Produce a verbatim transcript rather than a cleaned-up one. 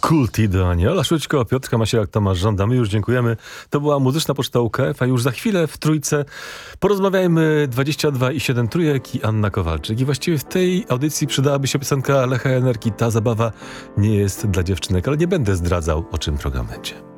Kulti do Aniola Szućko, Piotrka Masielak, Tomasz Żąda. My już dziękujemy. To była muzyczna poczta U K F, a już za chwilę w Trójce porozmawiajmy dwadzieścia dwa i siedem Trójek i Anna Kowalczyk. I właściwie w tej audycji przydałaby się piosenka Lecha Energii. Ta zabawa nie jest dla dziewczynek, ale nie będę zdradzał, o czym program będzie.